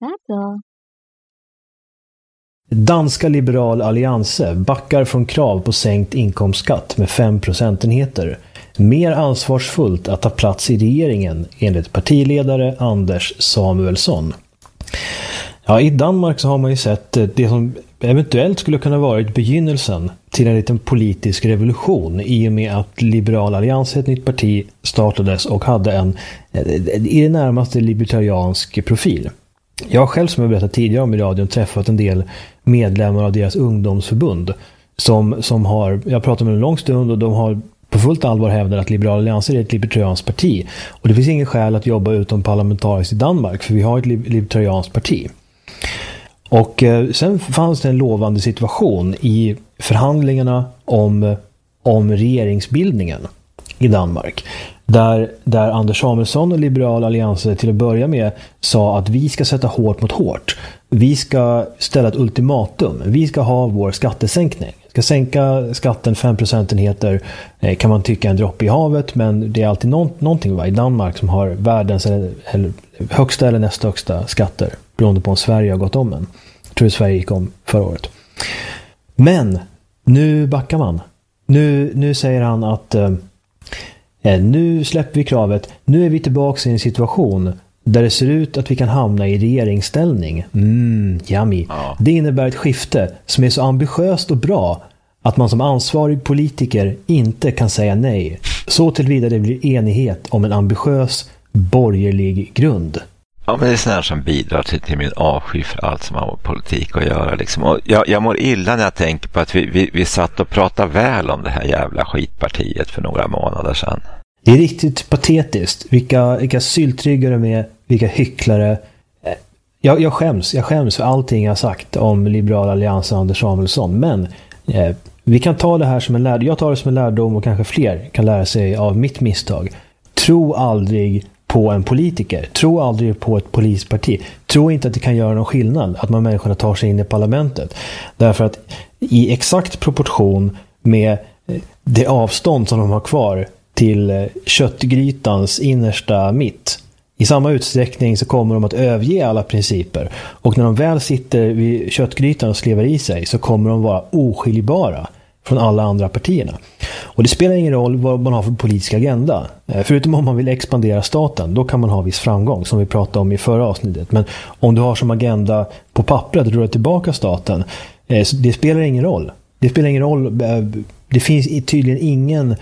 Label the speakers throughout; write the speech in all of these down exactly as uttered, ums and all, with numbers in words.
Speaker 1: Tato.
Speaker 2: Danska Liberal Allianse backar från krav på sänkt inkomstskatt med fem procentenheter. Mer ansvarsfullt att ta plats i regeringen, enligt partiledare Anders Samuelsson. Ja, i Danmark så har man ju sett det som eventuellt skulle kunna varit begynnelsen till en liten politisk revolution i och med att Liberal Allianse, ett nytt parti, startades och hade en i det närmaste libertariansk profil. Jag har själv, som jag berättat tidigare om i radion, träffat en del medlemmar av deras ungdomsförbund som, som har, jag pratat med en lång stund och de har på fullt allvar hävdar att Liberal Allianse är ett libertarianskt parti. Och det finns ingen skäl att jobba utom parlamentariskt i Danmark, för vi har ett libertarianskt parti. Och eh, sen fanns det en lovande situation i förhandlingarna om, om regeringsbildningen i Danmark. Där, där Anders Samuelsson och Liberal Allianse till att börja med sa att vi ska sätta hårt mot hårt. Vi ska ställa ett ultimatum. Vi ska ha vår skattesänkning. Vi ska sänka skatten fem procentenheter, eh, kan man tycka en droppe i havet, men det är alltid nå- någonting va, i Danmark som har världens eller, eller högsta eller näst högsta skatter, beroende på om Sverige har gått om en. Jag tror att Sverige gick om förra året. Men nu backar man. Nu, nu säger han att eh, nu släpper vi kravet. Nu är vi tillbaka i en situation där det ser ut att vi kan hamna i regeringsställning. Mm, yummy. Ja. Det innebär ett skifte som är så ambitiöst och bra att man som ansvarig politiker inte kan säga nej. Så tillvida det blir enighet om en ambitiös borgerlig grund.
Speaker 3: Ja, men det är sån här som bidrar till, till min avsky för allt som har med politik att göra. Liksom. Och jag, jag mår illa när jag tänker på att vi, vi, vi satt och pratade väl om det här jävla skitpartiet för några månader sedan.
Speaker 2: Det är riktigt patetiskt. Vilka, vilka syltryggar de är, vilka hycklare. Jag, jag skäms. Jag skäms för allting jag har sagt om Liberal Allianse och Anders Samuelsson. Men eh, vi kan ta det här som en lärdom. Jag tar det som en lärdom och kanske fler kan lära sig av mitt misstag. Tro aldrig på en politiker. Tro aldrig på ett polisparti. Tro inte att det kan göra någon skillnad att man människorna tar sig in i parlamentet. Därför att i exakt proportion med det avstånd som de har kvar till köttgrytans innersta mitt, i samma utsträckning så kommer de att överge alla principer. Och när de väl sitter vid köttgrytan och slevar i sig så kommer de vara oskiljbara från alla andra partierna. Och det spelar ingen roll vad man har för politisk agenda. Förutom om man vill expandera staten, då kan man ha viss framgång, som vi pratade om i förra avsnittet. Men om du har som agenda på pappret att dra tillbaka staten, det spelar ingen roll. Det spelar ingen roll. Det finns tydligen ingen,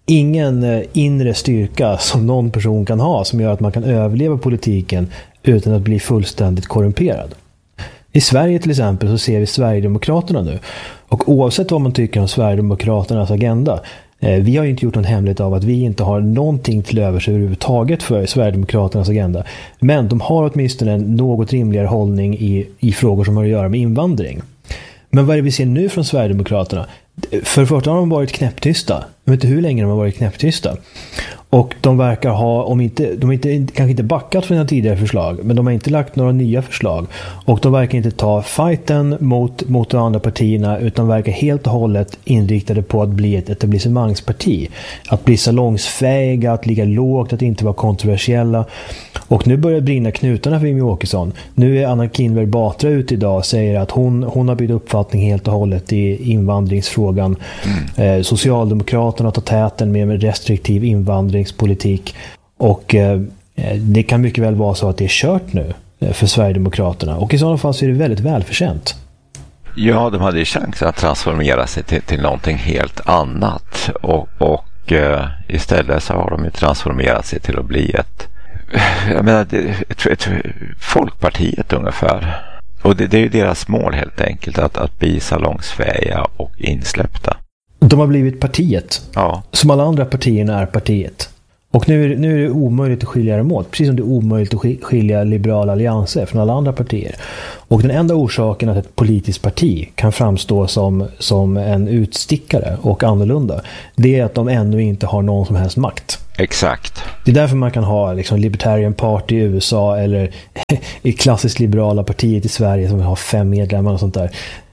Speaker 2: ingen inre styrka som någon person kan ha som gör att man kan överleva politiken utan att bli fullständigt korrumperad. I Sverige till exempel så ser vi Sverigedemokraterna nu. Och oavsett vad man tycker om Sverigedemokraternas agenda, eh, vi har ju inte gjort någon hemlighet av att vi inte har någonting till övers överhuvudtaget för Sverigedemokraternas agenda. Men de har åtminstone en något rimligare hållning i, i frågor som har att göra med invandring. Men vad är det vi ser nu från Sverigedemokraterna? För det första har de varit knäpptysta. Jag vet inte hur länge de har varit knäpptysta. Och de verkar ha, om inte, de har inte, kanske inte backat från sina tidigare förslag, men de har inte lagt några nya förslag. Och de verkar inte ta fighten mot, mot de andra partierna, utan verkar helt och hållet inriktade på att bli ett etablissemangsparti. Att bli salongsfähiga, att ligga lågt, att inte vara kontroversiella. Och nu börjar brinna knutarna för Jimmie Åkesson. Nu är Anna Kinberg Batra ute idag och säger att hon, hon har bytt uppfattning helt och hållet i invandringsfrågan. Mm. Eh, Socialdemokraterna tar täten med en restriktiv invandringspolitik. Och eh, det kan mycket väl vara så att det är kört nu eh, för Sverigedemokraterna. Och i sådana fall så är det väldigt välförtjänt.
Speaker 3: Ja, de hade ju chans att transformera sig till, till någonting helt annat. Och, och eh, istället så har de ju transformerat sig till att bli ett jag menar, ett, ett folkpartiet ungefär. Och det, det är ju deras mål helt enkelt, att, att bli salongsfähiga och insläppta.
Speaker 2: De har blivit partiet.
Speaker 3: Ja.
Speaker 2: Som alla andra partierna är partiet. Och nu är, det, nu är det omöjligt att skilja dem åt. Precis som det är omöjligt att skilja Liberal Allianse från alla andra partier. Och den enda orsaken att ett politiskt parti kan framstå som, som en utstickare och annorlunda, det är att de ännu inte har någon som helst makt.
Speaker 3: Exakt.
Speaker 2: Det är därför man kan ha liksom Libertarian Party i U S A eller i klassiskt liberala partiet i Sverige som har fem medlemmar och sånt där.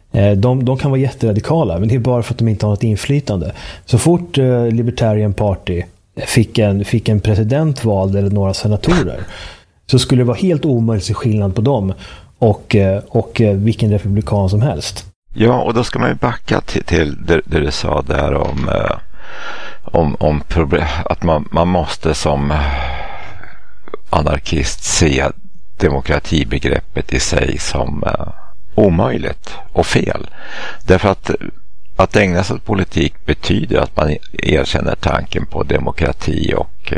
Speaker 2: De, de kan vara jätteradikala, men det är bara för att de inte har något inflytande. Så fort uh, Libertarian Party fick en, fick en president vald eller några senatorer, så skulle det vara helt omöjligt att se skillnad på dem och, och vilken republikan som helst.
Speaker 3: Ja, och då ska man ju backa till, till det, det du sa där om, eh, om, om problem, att man, man måste som anarkist se demokratibegreppet i sig som eh, omöjligt och fel. Därför att att ägna sig åt politik betyder att man erkänner tanken på demokrati, och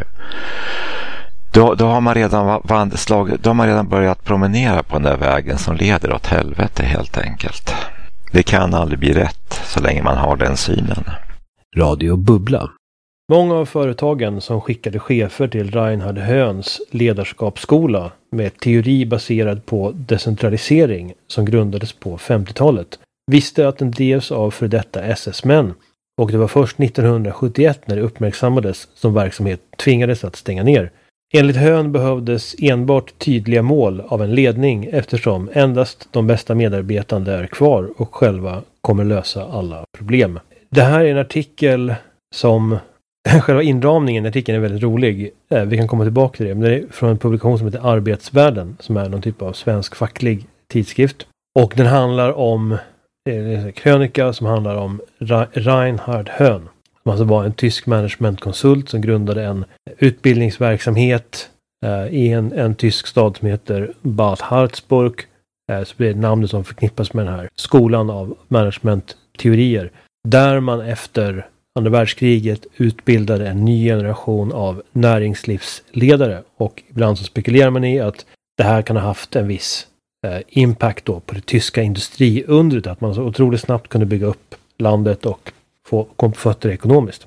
Speaker 3: då, då har man redan vandslag, då har man redan börjat promenera på den där vägen som leder åt helvete helt enkelt. Det kan aldrig bli rätt så länge man har den synen.
Speaker 1: Radio Bubbla.
Speaker 4: Många av företagen som skickade chefer till Reinhard Höns ledarskapsskola med teori baserad på decentralisering som grundades på femtiotalet visste att den drevs av för detta S S-män, och det var först nittonhundrasjuttioett när det uppmärksammades som verksamhet tvingades att stänga ner. Enligt Hön behövdes enbart tydliga mål av en ledning eftersom endast de bästa medarbetarna är kvar och själva kommer lösa alla problem. Det här är en artikel som själva inramningen i artikeln är väldigt rolig. Vi kan komma tillbaka till det, men det är från en publikation som heter Arbetsvärlden som är någon typ av svensk facklig tidskrift, och den handlar om en krönika som handlar om Reinhard Hön, som alltså var en tysk managementkonsult som grundade en utbildningsverksamhet eh, i en, en tysk stad som heter Bad Harzburg. Eh, så blir det namnet som förknippas med den här skolan av managementteorier, där man efter andra världskriget utbildade en ny generation av näringslivsledare, och ibland så spekulerar man i att det här kan ha haft en viss impact då på det tyska industriundret, att man så otroligt snabbt kunde bygga upp landet och få komma på fötter ekonomiskt.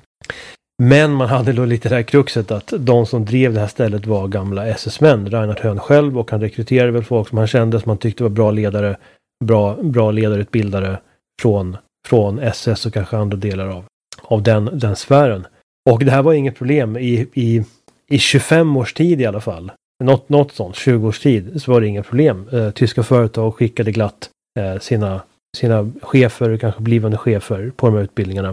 Speaker 4: Men man hade då lite det här kruxet att de som drev det här stället var gamla S S-män, Reinhard Hön själv, och han rekryterade väl folk som han kände som han tyckte var bra ledare, bra, bra ledarutbildare från, från S S och kanske andra delar av, av den, den sfären. Och det här var inget problem i, i, i tjugofem års tid i alla fall. Något, något sånt, tjugo års tid, så var det inga problem. Eh, tyska företag skickade glatt eh, sina, sina chefer, kanske blivande chefer på de här utbildningarna.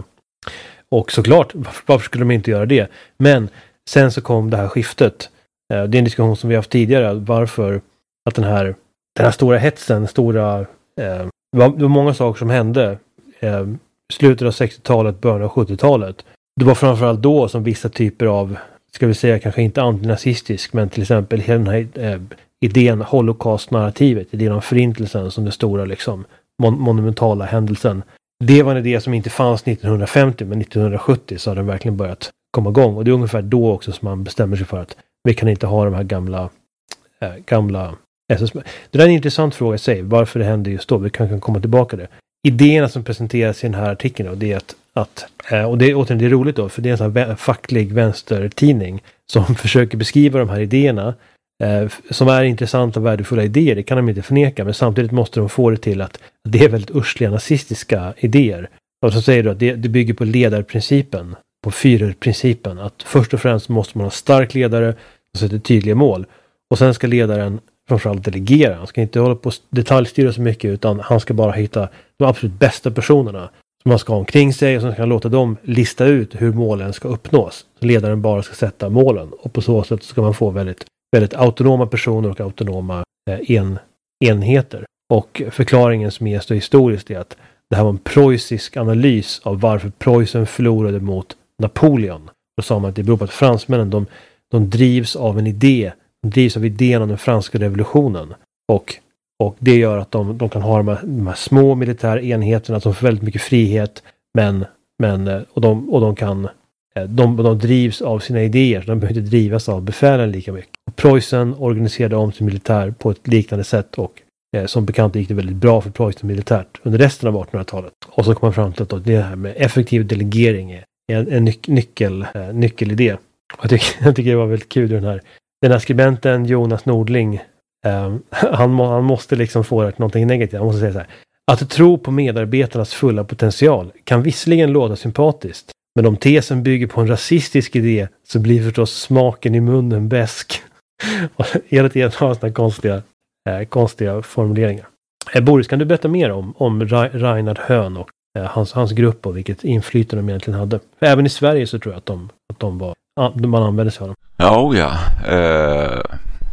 Speaker 4: Och såklart, varför, varför skulle de inte göra det? Men sen så kom det här skiftet. Eh, det är en diskussion som vi har haft tidigare, varför att den här, den här stora hetsen, stora, eh, det, var, det var många saker som hände eh, slutet av sextiotalet, början av sjuttiotalet. Det var framförallt då som vissa typer av, ska vi säga kanske inte antinazistisk, men till exempel hela den här eh, idén, holocaust-narrativet, idén om förintelsen som den stora liksom mon- monumentala händelsen. Det var en idé som inte fanns nittonhundrafemtio, men nittonhundrasjuttio så har den verkligen börjat komma igång, och det är ungefär då också som man bestämmer sig för att vi kan inte ha de här gamla eh, gamla S S. Det där är en intressant fråga i sig, varför det hände just då, vi kan, kan komma tillbaka till det. Idéerna som presenteras i den här artikeln då, det är att, att och det är återigen det är roligt då, för det är en sån här facklig vänstertidning som försöker beskriva de här idéerna eh, som är intressanta och värdefulla idéer, det kan de inte förneka, men samtidigt måste de få det till att det är väldigt ursliga nazistiska idéer. Och så säger du att det, det bygger på ledarprincipen, på Führerprincipen, att först och främst måste man ha en stark ledare och sätta tydliga mål, och sen ska ledaren framförallt delegera. Han ska inte hålla på att detaljstyra så mycket, utan han ska bara hitta de absolut bästa personerna som man ska ha omkring sig, och sen ska han låta dem lista ut hur målen ska uppnås. Så ledaren bara ska sätta målen, och på så sätt ska man få väldigt, väldigt autonoma personer och autonoma eh, en, enheter. Och förklaringen som ges då historiskt är att det här var en preussisk analys av varför Preussen förlorade mot Napoleon. Då sa man att det beror på att fransmännen de, de drivs av en idé, de drivs av idén om den franska revolutionen. Och Och det gör att de, de kan ha de här, de här små militära enheterna som får väldigt mycket frihet, men, men och, de, och de kan de, de drivs av sina idéer, så de behöver inte drivas av befälen lika mycket. Och Preussen organiserade om sin militär på ett liknande sätt, och eh, som bekant gick det väldigt bra för Preussen militärt under resten av artonhundratalet. Och så kommer man fram till att då, det här med effektiv delegering är en, en nyc- nyckel, eh, nyckelidé. Och jag, tycker, jag tycker det var väldigt kul den här, den här skribenten Jonas Nordling. Um, han, må, han måste liksom få det någonting negativt. Han måste säga så här: att tro på medarbetarnas fulla potential kan visserligen låta sympatiskt, men om tesen bygger på en rasistisk idé så blir förstås smaken i munnen besk. Och hela tiden har sådana konstiga, eh, konstiga formuleringar. Eh, Boris, kan du berätta mer om, om Reinhard Hön och eh, hans, hans grupp och vilket inflytande de egentligen hade? För även i Sverige så tror jag att de, att de var, ah, man använde sig av dem.
Speaker 3: Ja, ja. Uh...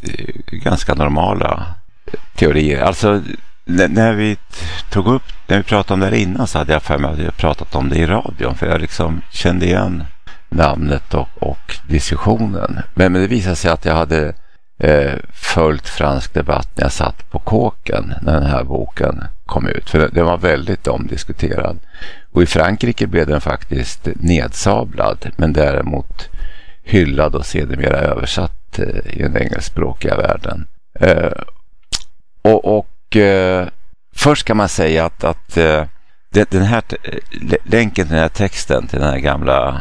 Speaker 3: ganska normala teorier. Alltså n- när vi tog upp, när vi pratade om det här innan, så hade jag för mig att jag pratat om det i radion, för jag liksom kände igen namnet och, och diskussionen. Men, men det visade sig att jag hade eh, följt fransk debatt när jag satt på kåken när den här boken kom ut. För den var väldigt omdiskuterad. Och i Frankrike blev den faktiskt nedsablad, men däremot hyllad och sedermera översatt eh, i den engelskspråkiga världen. Eh, och och eh, först kan man säga att, att eh, den här t- länken till den här texten till den här gamla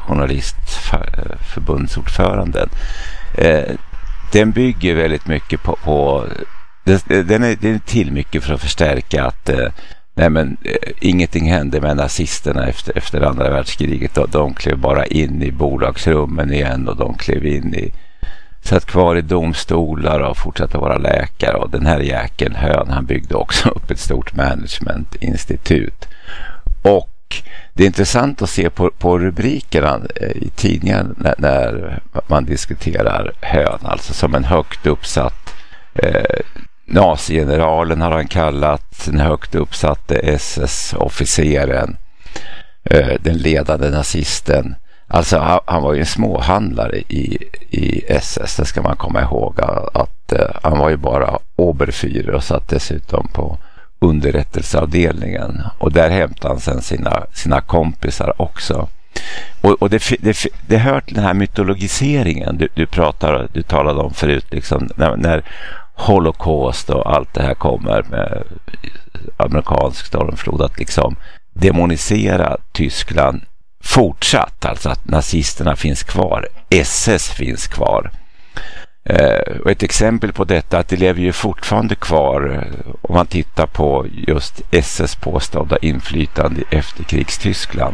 Speaker 3: journalistförbundsordföranden, eh, den bygger väldigt mycket på, på den, är, den är till mycket för att förstärka att eh, nej men, eh, ingenting hände med nazisterna efter, efter andra världskriget. De, de klev bara in i bolagsrummen igen, och de klev in i, satt kvar i domstolar och fortsatte vara läkare. Och den här jäkeln Höön, han byggde också upp ett stort managementinstitut. Och det är intressant att se på, på rubrikerna i tidningen när, när man diskuterar Höön, alltså som en högt uppsatt eh, nazigeneralen har han kallat den högt uppsatte S S-officeren, eh, den ledande nazisten. Alltså han, han var ju en småhandlare i, i S S, det ska man komma ihåg, att eh, han var ju bara Oberführer och satt dessutom på underrättelseavdelningen, och där hämtade han sen sina, sina kompisar också. Och, och det, det, det hör till den här mytologiseringen du, du, pratar, du talade om förut, liksom, när, när Holocaust och allt det här kommer med amerikansk stormflod, att liksom demonisera Tyskland fortsatt, alltså att nazisterna finns kvar, S S finns kvar. Eh, och ett exempel på detta, att det lever ju fortfarande kvar om man tittar på just S S påstådda inflytande i efterkrigstyskland.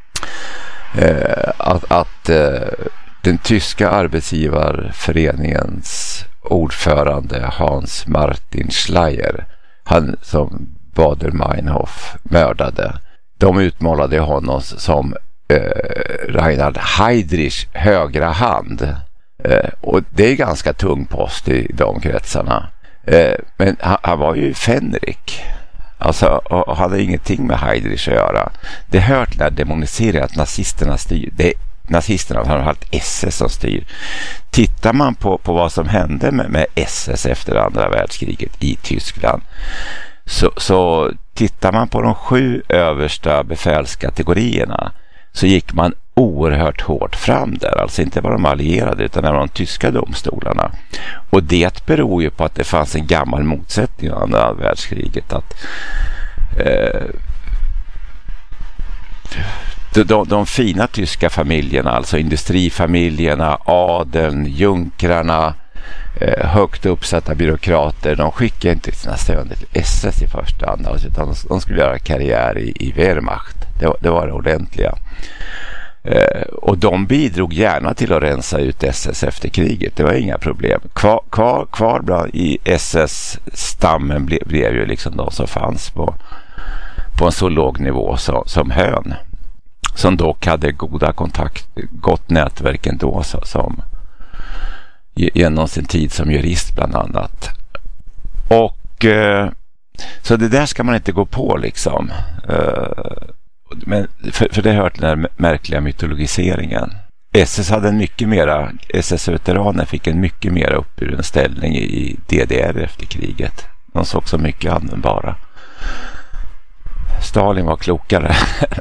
Speaker 3: Eh, att att eh, den tyska arbetsgivarföreningens ordförande Hans Martin Schleyer, han som Baader-Meinhof mördade, de utmålade honom som eh, Reinhard Heydrichs högra hand. Eh, och det är ganska tung post i de kretsarna. Eh, men han, han var ju fänrik. Alltså, och, och hade ingenting med Heydrich att göra. Det hör till att demonisera att nazisterna styr. Det, nazisterna har haft S S som styr. Tittar man på, på vad som hände med, med S S efter andra världskriget i Tyskland, så, så tittar man på de sju översta befälskategorierna, så gick man oerhört hårt fram där, alltså inte bara de allierade utan även de tyska domstolarna. Och det beror ju på att det fanns en gammal motsättning i andra världskriget, att eh, de, de, de fina tyska familjerna, alltså industrifamiljerna, adeln, junkrarna, eh, högt uppsatta byråkrater, de skickade inte sina söner till S S i första hand, alltså, utan de, de skulle göra karriär i, i Wehrmacht. Det, det var det ordentliga. Eh, och de bidrog gärna till att rensa ut S S efter kriget. Det var inga problem. Kvar, kvar, kvar bland i S S-stammen ble, blev ju liksom de som fanns på, på en så låg nivå som, som Höön, som dock hade goda kontakt, gott nätverk ändå, så, som genom sin tid som jurist bland annat. Och eh, så det där ska man inte gå på liksom. Eh, men för, för det hör till den här märkliga mytologiseringen. S S hade en mycket mera, S S-veteraner fick en mycket mer uppburen ställning i D D R efter kriget. De såg så mycket användbara. Stalin var klokare.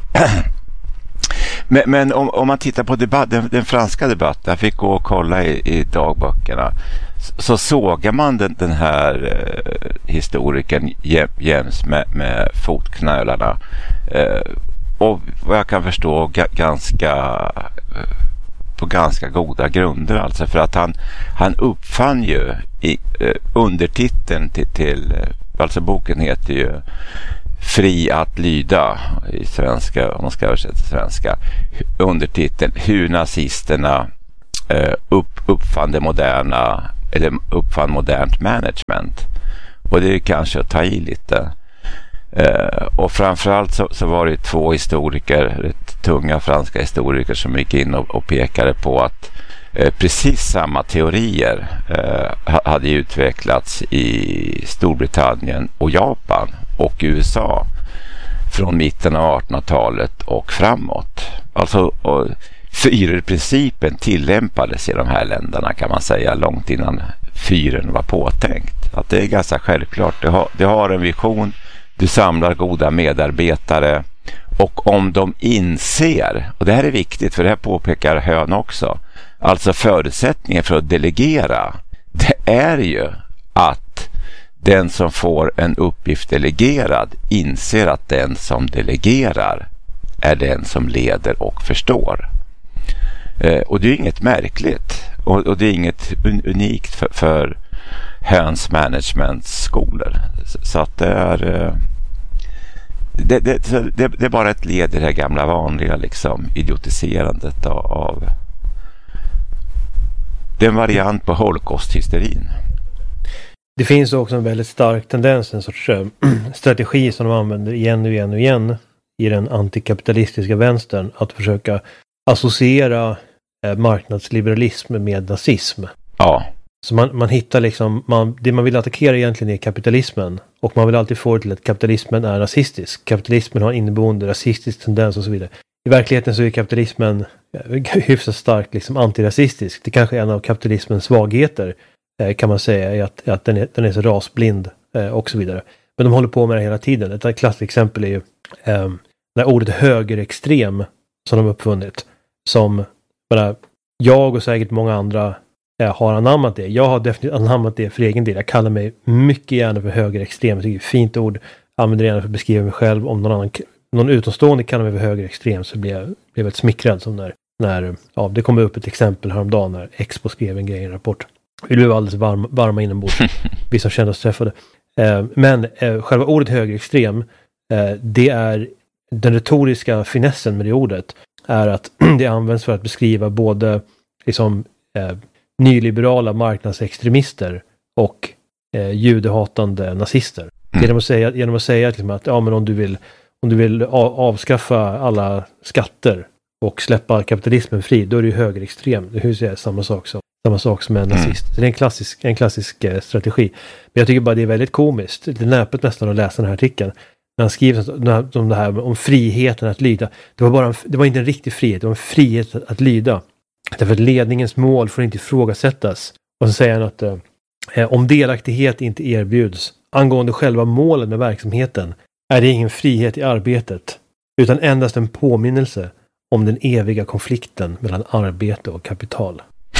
Speaker 3: men, men om, om man tittar på debatt, den, den franska debatten, jag fick gå och kolla i, i dagböckerna, så, så såg man den, den här eh, historikern jäms med, med fotknölarna. Eh, och vad jag kan förstå g- ganska på ganska goda grunder, alltså, för att han, han uppfann ju i eh, undertiteln till, till alltså boken heter ju Fri att lyda i svenska, om man ska översätta till svenska, undertiteln hur nazisterna eh, upp, uppfann det moderna, eller uppfann modernt management. Och det är kanske att ta i lite. Uh, och framförallt så, så var det två historiker, rätt tunga franska historiker, som gick in och, och pekade på att Eh, precis samma teorier eh, hade utvecklats i Storbritannien och Japan och U S A från mitten av artonhundratalet och framåt. Alltså och Führerprincipen tillämpades i de här länderna, kan man säga, långt innan Führern var påtänkt. Att det är ganska självklart. Du har, du har en vision, du samlar goda medarbetare, och om de inser, och det här är viktigt för det här påpekar Höön också, alltså förutsättningen för att delegera, det är ju att den som får en uppgift delegerad inser att den som delegerar är den som leder och förstår. Eh, och det är inget märkligt, och, och det är inget un- unikt för, för Hööns managementskolor. Så, så att det är eh, det, det, det, det är bara ett led i det här gamla vanliga liksom, idiotiserandet av, av den variant på Holocaust-hysterin.
Speaker 4: Det finns också en väldigt stark tendens, en sorts äh, strategi som de använder igen och igen och igen i den antikapitalistiska vänstern, att försöka associera äh, marknadsliberalism med nazism.
Speaker 3: Ja.
Speaker 4: Så man, man hittar liksom, man, det man vill attackera egentligen är kapitalismen, och man vill alltid få det till att kapitalismen är rasistisk. Kapitalismen har en inneboende rasistisk tendens och så vidare. I verkligheten så är kapitalismen hyfsat starkt liksom antirasistisk. Det kanske är en av kapitalismens svagheter, kan man säga, är att, att den, är, den är så rasblind och så vidare. Men de håller på med det hela tiden. Ett klassiskt exempel är ju eh, det här ordet högerextrem som de uppfunnit. Som bara, jag och säkert många andra eh, har anammat det. Jag har definitivt anammat det för egen del. Jag kallar mig mycket gärna för högerextrem. Jag tycker det är ett fint ord. Jag använder det gärna för att beskriva mig själv. Om någon annan, någon utomstående kallar mig för högerextrem, så blir jag, blir jag väldigt smickrad. Som när, när ja, det kommer upp ett exempel häromdagen när Expo skrev en grej i en rapport. Vi blev alldeles varma, varma inombords. Vi som kände oss träffade. Eh, men eh, själva ordet högerextrem, eh, det är den retoriska finessen med det ordet, är att det används för att beskriva både liksom, eh, nyliberala marknadsextremister och eh, judehatande nazister. Mm. Genom att säga, genom att, säga liksom att ja, men om du vill, om du vill avskaffa alla skatter och släppa kapitalismen fri, då är det ju högerextrem. Det är samma sak som Samma sak som en nazist. Mm. Så det är en klassisk, en klassisk eh, strategi. Men jag tycker bara det är väldigt komiskt. Det är näpet nästan att läsa den här artikeln. När han skriver om det här om friheten att lyda. Det var, bara en, det var inte en riktig frihet. Det var en frihet att, att lyda. Därför att ledningens mål får inte ifrågasättas. Och så säger han att eh, om delaktighet inte erbjuds angående själva målen med verksamheten, är det ingen frihet i arbetet, utan endast en påminnelse om den eviga konflikten mellan arbete och kapital.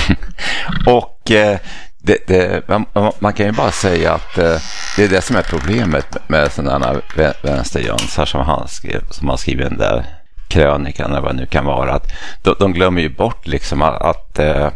Speaker 3: Och eh, det, det, man, man kan ju bara säga att eh, det är det som är problemet med sådana vänsterjönsar som han skrev, som han skriver den där krönikan eller vad det nu kan vara, att de, de glömmer ju bort liksom att, att eh,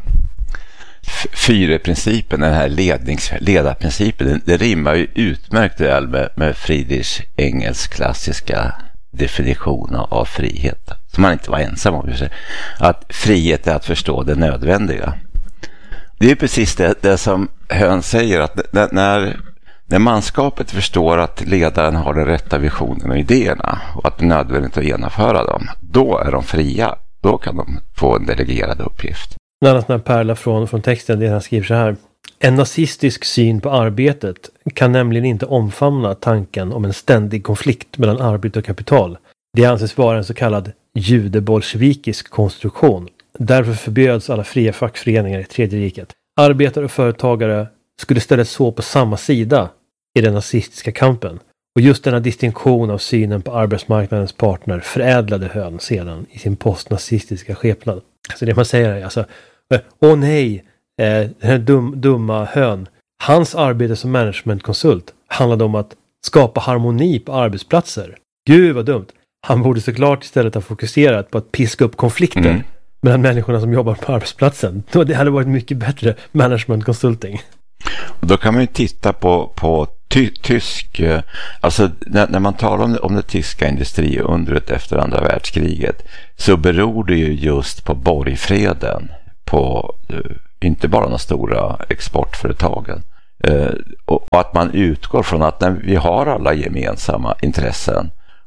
Speaker 3: Führerprincipen, den här lednings, ledarprincipen, det, det rimmar ju utmärkt väl med, med Friedrich Engels klassiska definition av frihet, som man inte var ensam om. Att frihet är att förstå det nödvändiga. Det är precis det, det som Höön säger, att när, när manskapet förstår att ledaren har den rätta visionen och idéerna och att det är nödvändigt att genomföra dem, då är de fria. Då kan de få en delegerad uppgift.
Speaker 4: En annan sån här pärla från, från texten, det han skriver så här: en nazistisk syn på arbetet kan nämligen inte omfamna tanken om en ständig konflikt mellan arbete och kapital. Det anses vara en så kallad judebolsjevikisk konstruktion. Därför förbjöds alla fria fackföreningar i Tredje riket. Arbetare och företagare skulle istället stå på samma sida i den nazistiska kampen. Och just denna distinktion av synen på arbetsmarknadens partner förädlade Höön sedan i sin postnazistiska skepnad. Så det man säger är alltså, åh nej, eh, den här dum, dumma Höön. Hans arbete som managementkonsult handlade om att skapa harmoni på arbetsplatser. Gud vad dumt. Han borde såklart istället ha fokuserat på att piska upp konflikter mm. mellan människorna som jobbar på arbetsplatsen. Det hade varit mycket bättre management consulting.
Speaker 3: Och då kan man ju titta på, på ty, tysk, alltså när, när man talar om, om det tyska industriundret efter andra världskriget, så beror det ju just på borgfreden, på inte bara de stora exportföretagen. Uh, och, och att man utgår från att när vi har alla gemensamma intressen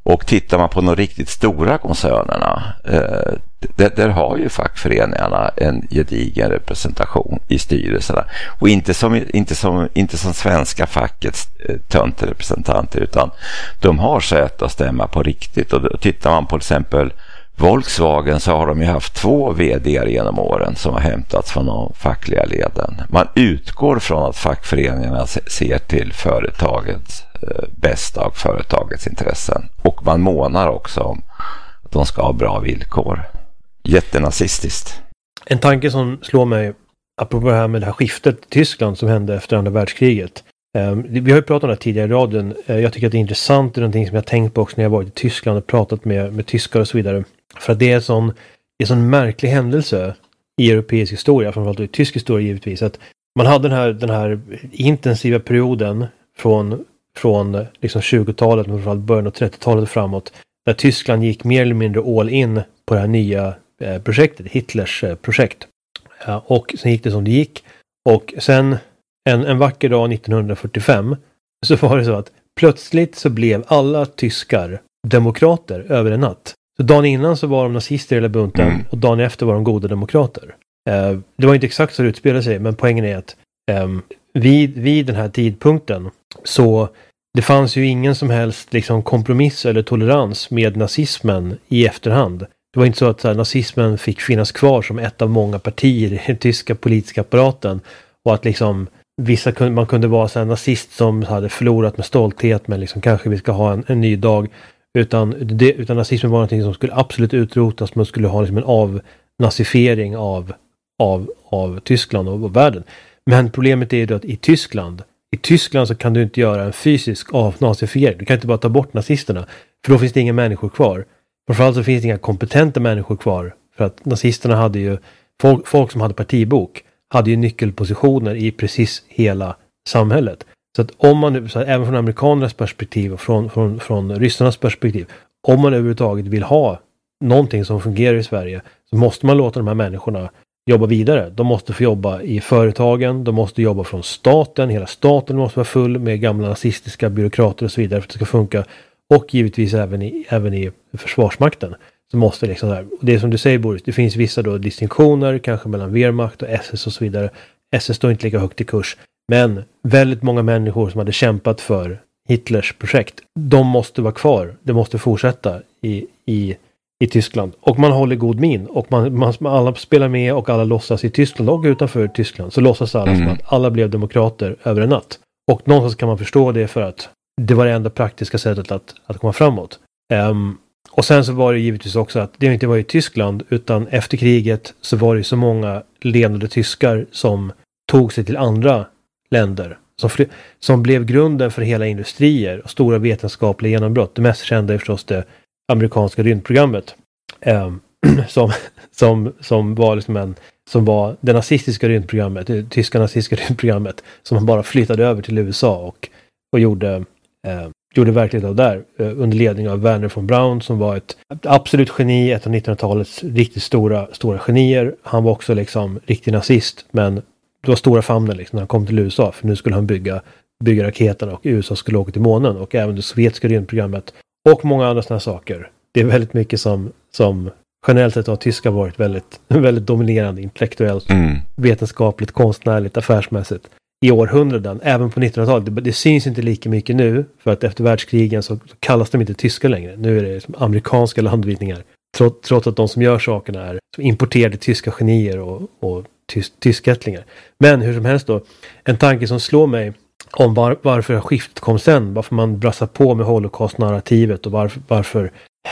Speaker 3: Och tittar man på de riktigt stora koncernerna, eh, där, där har ju fackföreningarna en gedigen representation i styrelserna. Och inte som, inte som, inte som svenska fackets eh, tönterepresentanter, utan de har sätt att stämma på riktigt. Och då, tittar man på till exempel Volkswagen, så har de ju haft två vd genom åren som har hämtats från de fackliga leden. Man utgår från att fackföreningarna ser till företagets eh, bästa och företagets intressen. Och man månar också om att de ska ha bra villkor. Jättenazistiskt.
Speaker 4: En tanke som slår mig apropå det här med det här skiftet i Tyskland som hände efter andra världskriget. Um, vi har ju pratat om det tidigare i radion. Uh, jag tycker att det är intressant. Det är någonting som jag tänkt på också när jag varit i Tyskland och pratat med, med tyskar och så vidare. För att det är en sån, det är sån märklig händelse i europeisk historia, framförallt i tysk historia givetvis, att man hade den här, den här intensiva perioden från, från liksom tjugotalet, men framförallt början av trettiotalet framåt, där Tyskland gick mer eller mindre all in på det här nya eh, projektet, Hitlers eh, projekt. Ja, och sen gick det som det gick. Och sen en, en vacker dag nittonhundrafyrtiofem så var det så att plötsligt så blev alla tyskar demokrater över en natt. Så dagen innan så var de nazister i hela bunten mm. och dagen efter var de goda demokrater. Eh, det var inte exakt så det utspelade sig, men poängen är att eh, vid, vid den här tidpunkten så det fanns ju ingen som helst liksom, kompromiss eller tolerans med nazismen i efterhand. Det var inte så att så här, nazismen fick finnas kvar som ett av många partier i den tyska politiska apparaten och att liksom vissa kunde, man kunde vara så här, nazist som hade förlorat med stolthet, men liksom, kanske vi ska ha en, en ny dag. Utan, det, utan nazismen var någonting som skulle absolut utrotas. Man skulle ha liksom en avnazifiering av, av, av Tyskland och, och världen. Men problemet är ju att i Tyskland, i Tyskland så kan du inte göra en fysisk avnazifiering. Du kan inte bara ta bort nazisterna. För då finns det inga människor kvar. Framförallt så finns det inga kompetenta människor kvar. För att nazisterna hade ju, folk, folk som hade partibok, hade ju nyckelpositioner i precis hela samhället. Så att om man, så att även från amerikanernas perspektiv och från, från, från ryssarnas perspektiv, om man överhuvudtaget vill ha någonting som fungerar i Sverige, så måste man låta de här människorna jobba vidare. De måste få jobba i företagen, de måste jobba från staten, hela staten måste vara full med gamla nazistiska byråkrater och så vidare för att det ska funka. Och givetvis även i, även i försvarsmakten. Så måste liksom där, och det är som du säger Boris, det finns vissa då distinktioner, kanske mellan Wehrmacht och S S och så vidare. S S står inte lika högt i kurs. Men väldigt många människor som hade kämpat för Hitlers projekt, de måste vara kvar. Det måste fortsätta i, i, i Tyskland. Och man håller god min. Och man, man, alla spelar med och alla låtsas i Tyskland och utanför Tyskland. Så låtsas alla mm. som att alla blev demokrater över en natt. Och någonstans kan man förstå det för att det var det enda praktiska sättet att, att komma framåt. Um, och sen så var det givetvis också att det inte var i Tyskland, utan efter kriget så var det så många ledande tyskar som tog sig till andra länder. Som, fly- som blev grunden för hela industrier och stora vetenskapliga genombrott. Det mest kända är förstås det amerikanska rymdprogrammet. Um, som, som, som var liksom en som var det nazistiska rymdprogrammet, det tyska nazistiska rymdprogrammet, som man bara flyttade över till U S A och, och gjorde, eh, gjorde verklighet av där eh, under ledning av Werner von Braun, som var ett, ett absolut geni, ett av nittonhundratalets riktigt stora, stora genier. Han var också liksom riktig nazist, men det var stora famnen liksom när han kom till U S A, för nu skulle han bygga, bygga raketerna och U S A skulle åka till månen, och även det sovjetiska rymdprogrammet och många andra sådana saker. Det är väldigt mycket som, som generellt sett har tyska varit väldigt, väldigt dominerande intellektuellt, mm. vetenskapligt, konstnärligt, affärsmässigt i århundraden, även på nittonhundratalet. Det, det syns inte lika mycket nu, för att efter världskrigen så, så kallas de inte tyska längre. Nu är det liksom amerikanska landvinningar, trots, trots att de som gör sakerna är som importerade tyska genier och, och tys, tyskättlingar. Men hur som helst då, en tanke som slår mig om var, varför skiftet kom sen, varför man brassar på med holocaust-narrativet och varför varför,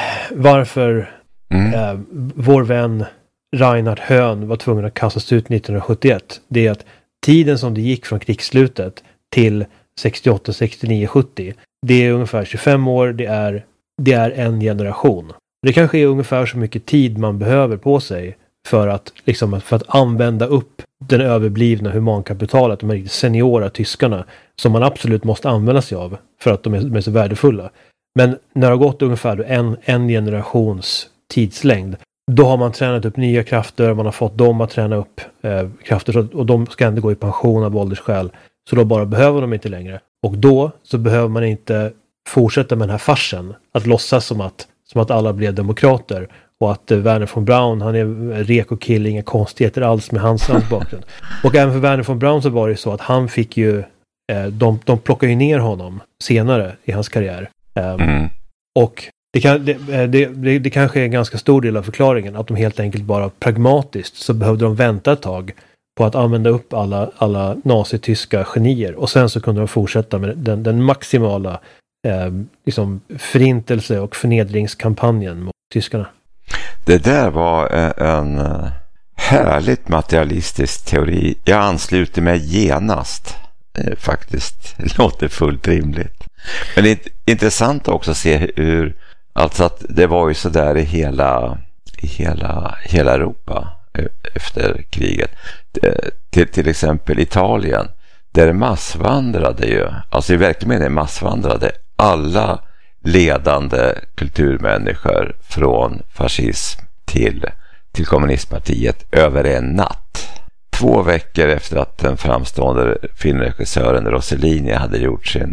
Speaker 4: varför mm. eh, vår vän Reinhard Höhn var tvungen att kastas ut nittonhundrasjuttioett. Det är att tiden som det gick från krigsslutet till sextioåtta, sextionio, sjuttio, det är ungefär tjugofem år, det är, det är en generation. Det kanske är ungefär så mycket tid man behöver på sig för att, liksom, för att använda upp den överblivna humankapitalet, de här seniora tyskarna, som man absolut måste använda sig av för att de är, de är så värdefulla. Men när det har gått ungefär en, en generations tidslängd, då har man tränat upp nya krafter, man har fått dem att träna upp eh, krafter, och de ska ändå gå i pension av åldersskäl, så då bara behöver de inte längre. Och då så behöver man inte fortsätta med den här farsen. Att låtsas som att, som att alla blev demokrater. Och att eh, Werner von Braun, han är reko-kill, inga konstigheter alls med hans, hans bakgrund. Och även för Werner von Braun så var det så att han fick ju, eh, de, de plockade ju ner honom senare i hans karriär. Eh,
Speaker 3: Mm.
Speaker 4: Och det, kan, det, det, det, det kanske är en ganska stor del av förklaringen. Att de helt enkelt bara pragmatiskt så behövde de vänta ett tag på att använda upp alla, alla nazityska genier. Och sen så kunde de fortsätta med den, den maximala eh, liksom förintelse- och förnedringskampanjen mot tyskarna.
Speaker 3: Det där var en härligt materialistisk teori. Jag ansluter mig genast. Faktiskt, det låter fullt rimligt. Men det är intressant också att se hur, alltså att det var ju så där i hela, i hela, hela Europa efter kriget. Till, till exempel Italien, där massvandrade ju, alltså i verkligen mening massvandrade alla ledande kulturmänniskor från fascism till, till kommunistpartiet över en natt. Två veckor efter att den framstående filmregissören Rossellini hade gjort sin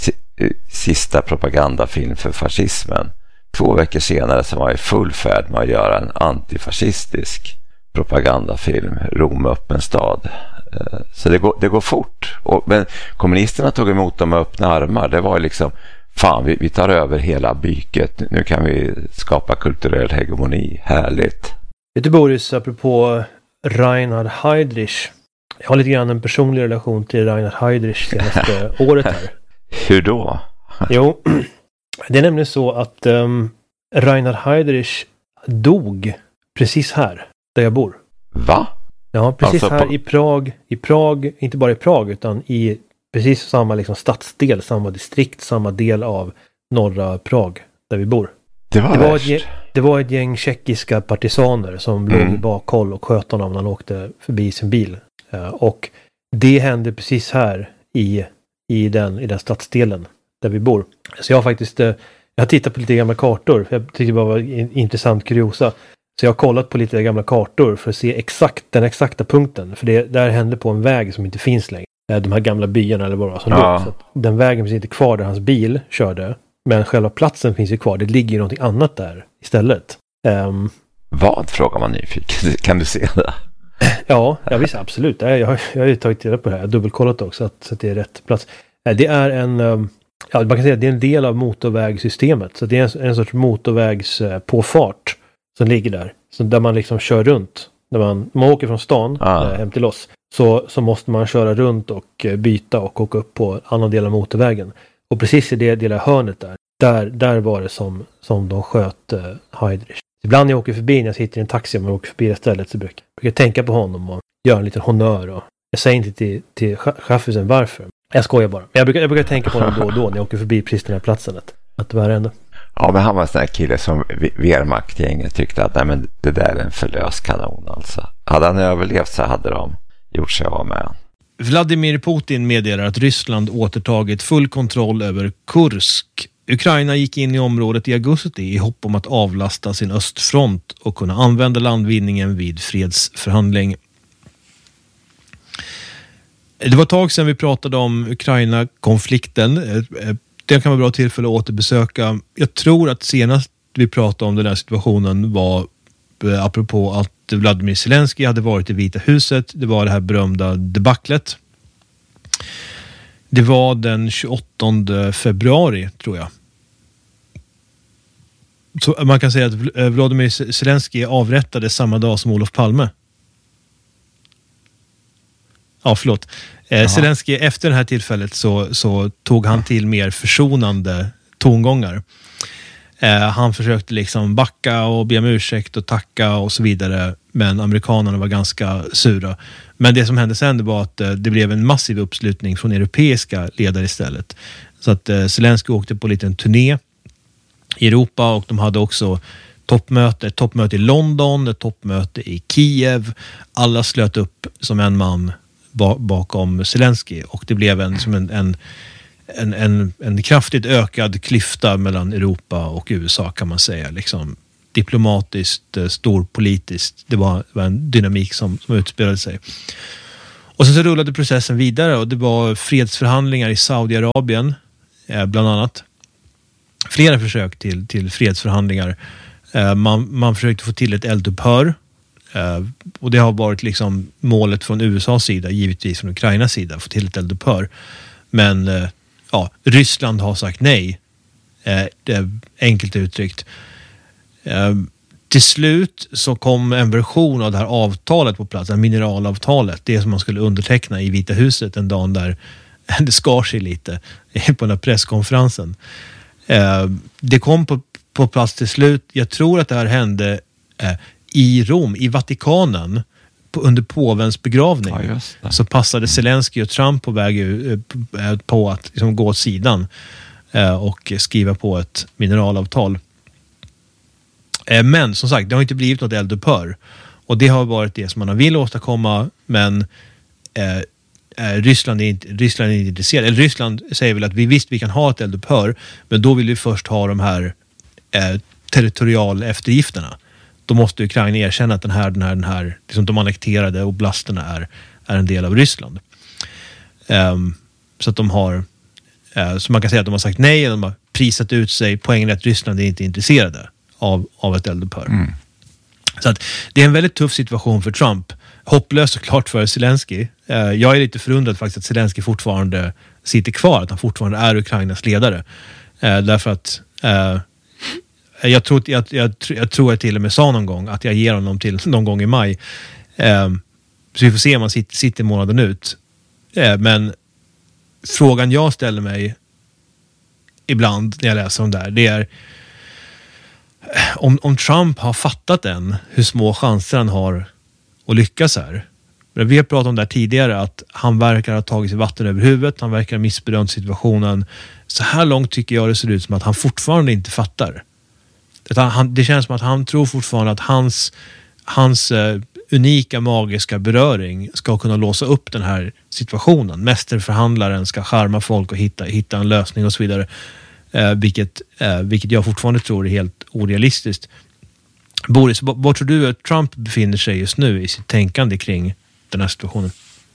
Speaker 3: sista propagandafilm för fascismen. Två veckor senare så var jag i full färd med att göra en antifascistisk propagandafilm, Rom öppen stad. Så det går, det går fort. Och, men kommunisterna tog emot dem med öppna armar. Det var liksom, fan vi, vi tar över hela byket. Nu kan vi skapa kulturell hegemoni. Härligt.
Speaker 4: Vet du Boris, apropå Reinhard Heydrich. Jag har lite grann en personlig relation till Reinhard Heydrich senaste året här.
Speaker 3: Hur då?
Speaker 4: Jo, det är nämligen så att um, Reinhard Heydrich dog precis här, där jag bor.
Speaker 3: Va?
Speaker 4: Ja, precis
Speaker 3: alltså
Speaker 4: här
Speaker 3: på...
Speaker 4: i Prag. I Prag, inte bara i Prag utan i precis samma liksom stadsdel, samma distrikt, samma del av norra Prag där vi bor.
Speaker 3: Det var,
Speaker 4: det var,
Speaker 3: ett,
Speaker 4: gäng, det var ett gäng tjeckiska partisaner som mm. låg i bakhåll och sköt honom när han åkte förbi sin bil. Uh, och det hände precis här i, i, den, i den stadsdelen där vi bor. Så jag har faktiskt uh, jag har tittat på lite gamla kartor. För jag tyckte det bara var en intressant kuriosa. Så jag har kollat på lite gamla kartor för att se exakt den exakta punkten. För det där hände på en väg som inte finns längre. De här gamla byarna eller vad det var som
Speaker 3: ja.
Speaker 4: låg. Så att den vägen finns inte kvar där hans bil körde. Men själva platsen finns ju kvar. Det ligger ju någonting annat där istället. Um,
Speaker 3: vad frågar man nyfiken? Kan du se det?
Speaker 4: Ja, jag visste absolut. Jag har, jag har ju tagit reda på det här. Jag har dubbelkollat också att, så att det är rätt plats. Det är en, ja, man kan säga att det är en del av motorvägssystemet. Så det är en, en sorts motorvägspåfart som ligger där. Så där man liksom kör runt. När man, man åker från stan ah. hem till oss. Så, så måste man köra runt och byta och åka upp på annan del av motorvägen. Och precis i det lilla hörnet där. Där, där var det som, som de sköt uh, Heydrich. Ibland när jag åker förbi, när jag sitter i en taxi och åker förbi det stället, så brukar jag tänka på honom och göra en liten honör. Och jag säger inte till, till chaffisen varför. Jag skojar bara. Jag brukar, jag brukar tänka på honom då och då när jag åker förbi precis den här platsen. Att, att det var ändå.
Speaker 3: Ja, men han var en sån här kille som Wehrmacht-gänget tyckte att nej, men det där är en förlös kanon alltså. Hade han överlevt så hade de gjort sig av med han.
Speaker 5: Vladimir Putin meddelar att Ryssland återtagit full kontroll över Kursk. Ukraina gick in i området i augusti i hopp om att avlasta sin östfront och kunna använda landvinningen vid fredsförhandling. Det var ett tag sedan vi pratade om Ukraina-konflikten. Det kan vara bra tillfälle att återbesöka. Jag tror att senast vi pratade om den här situationen var apropå att Vladimir Zelensky hade varit i Vita huset. Det var det här berömda debaclet. Det var den tjugoåttonde februari, tror jag. Så man kan säga att Vladimir Zelensky avrättade samma dag som Olof Palme. Ja, förlåt. Eh, Zelensky, efter det här tillfället så, så tog han till mer försonande tongångar. Eh, han försökte liksom backa och be om ursäkt och tacka och så vidare. Men amerikanerna var ganska sura. Men det som hände sen var att eh, det blev en massiv uppslutning från europeiska ledare istället. Så att eh, Zelensky åkte på en liten turné i Europa och de hade också toppmöte, ett toppmöte i London, ett toppmöte i Kiev. Alla slöt upp som en man bakom Zelensky och det blev en, som en, en, en, en, en kraftigt ökad klyfta mellan Europa och U S A kan man säga. Liksom diplomatiskt, storpolitiskt. Det var, var en dynamik som, som utspelade sig. Och sen så rullade processen vidare och det var fredsförhandlingar i Saudiarabien eh, bland annat. flera försök till, till fredsförhandlingar. Eh, man, man försökte få till ett eldupphör. Eh, och det har varit liksom målet från U S A:s sida, givetvis från Ukrainas sida, få till ett eldupphör. Men eh, ja, Ryssland har sagt nej. Eh, det är enkelt uttryckt. Eh, till slut så kom en version av det här avtalet på plats, det här mineralavtalet, det som man skulle underteckna i Vita huset en dag där det skar sig lite på den här presskonferensen. Eh, det kom på, på plats till slut. Jag tror att det här hände eh, i Rom, i Vatikanen, på, under påvens begravning.
Speaker 3: Ja,
Speaker 5: så passade Zelensky och Trump på väg eh, på att liksom, gå åt sidan eh, och skriva på ett mineralavtal. Eh, men som sagt, det har inte blivit något eldupphör. Och det har varit det som man vill åstadkomma, men eh, Eh, Ryssland, är inte, Ryssland är inte intresserad. Eller Ryssland säger väl att vi visst vi kan ha ett eldupphör, men då vill vi först ha de här eh, territoriala eftergifterna. Då måste Ukraina erkänna att den här, den här, den här liksom de annekterade oblasterna är, är en del av Ryssland. Um, så att de har uh, så man kan säga att de har sagt nej, de har prisat ut sig. Poängen är att Ryssland är inte intresserade av, av ett eldupphör. Mm. Så att det är en väldigt tuff situation för Trump. Hopplöst såklart för Zelensky. Eh, jag är lite förundrad faktiskt att Zelensky fortfarande sitter kvar, att han fortfarande är Ukrainas ledare. Eh, därför att eh, jag, tror, jag, jag, jag tror jag till och med sa någon gång att jag ger honom till någon gång i maj. Eh, så vi får se om han sitter, sitter månaden ut. Eh, men frågan jag ställer mig ibland när jag läser om det här, det är om, om Trump har fattat än hur små chanser han har att lyckas här. Vi har pratat om det här tidigare, att han verkar ha tagit sig vatten över huvudet, han verkar ha missbedömt situationen. Så här långt tycker jag det ser ut som att han fortfarande inte fattar. Han, det känns som att han tror fortfarande att hans, hans eh, unika magiska beröring ska kunna låsa upp den här situationen. Mästerförhandlaren ska charma folk och hitta, hitta en lösning och så vidare. Eh, vilket, eh, vilket jag fortfarande tror är helt orealistiskt. Boris, var tror du att Trump befinner sig just nu i sitt tänkande kring den här situationen?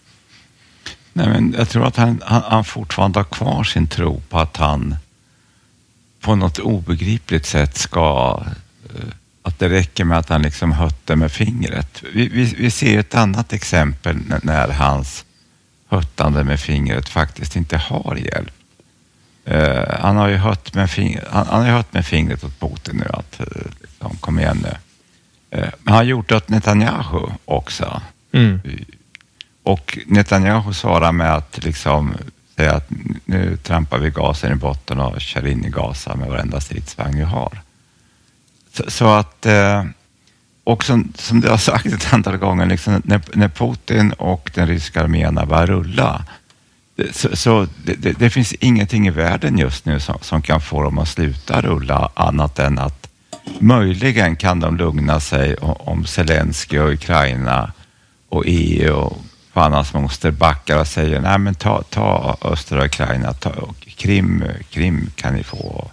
Speaker 3: Nej, men jag tror att han, han, han fortfarande har kvar sin tro på att han på något obegripligt sätt ska, att det räcker med att han liksom hötter med fingret. Vi, vi, vi ser ett annat exempel när, när hans höttande med fingret faktiskt inte har hjälp. Uh, han har ju hött med, fing- han, han har hött med fingret åt Putin nu, att uh, liksom, kom igen nu. Uh, men han har gjort det åt Netanyahu också. Mm. Uh, och Netanyahu svarar med att liksom säga att nu trampar vi gasen i botten och kör in i Gaza med varenda stridsvagn vi har. Så, så att, uh, och som, som du har sagt ett antal gånger, liksom, när, när Putin och den ryska armén börjar rulla, Så, så det, det, det finns ingenting i världen just nu som, som kan få dem att sluta rulla, annat än att möjligen kan de lugna sig om, om Zelensky och Ukraina och E U och Fannas moster backar och säger nej men ta, ta östra Ukraina, ta, och Krim, Krim kan ni få.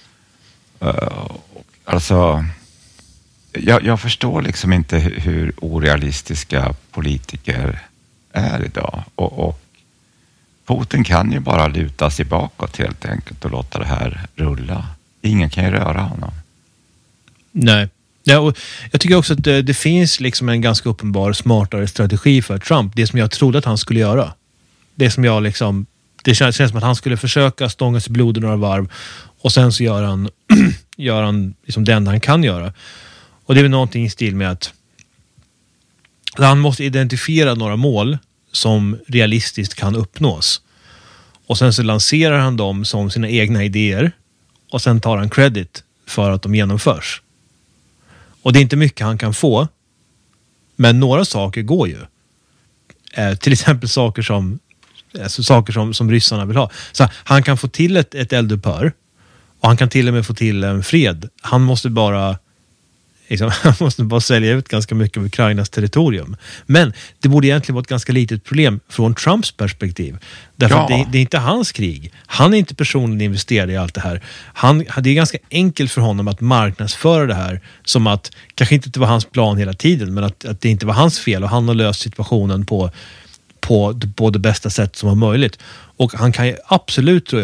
Speaker 3: Uh, alltså jag, jag förstår liksom inte hur, hur orealistiska politiker är idag, och, och Putin kan ju bara luta sig bakåt helt enkelt och låta det här rulla. Ingen kan ju röra honom.
Speaker 5: Nej. Ja, och jag tycker också att det, det finns liksom en ganska uppenbar smartare strategi för Trump. Det som jag trodde att han skulle göra. Det som jag liksom... Det känns, känns som att han skulle försöka stånga sig blodet några varv och sen så gör han, gör han liksom det enda han kan göra. Och det är väl någonting i stil med att han måste identifiera några mål som realistiskt kan uppnås. Och sen så lanserar han dem som sina egna idéer och sen tar han credit för att de genomförs. Och det är inte mycket han kan få, men några saker går ju. Eh, till exempel saker som alltså saker som, som ryssarna vill ha. Så han kan få till ett, ett eldupphör och han kan till och med få till en fred. Han måste bara liksom, han måste bara sälja ut ganska mycket av Ukrainas territorium. Men det borde egentligen vara ett ganska litet problem från Trumps perspektiv. Därför ja. att det, det är inte hans krig. Han är inte personligen investerad i allt det här. Han, det är ganska enkelt för honom att marknadsföra det här som att, kanske inte det var hans plan hela tiden, men att, att det inte var hans fel och han har löst situationen på, på, på det bästa sätt som var möjligt. Och han kan ju absolut, tror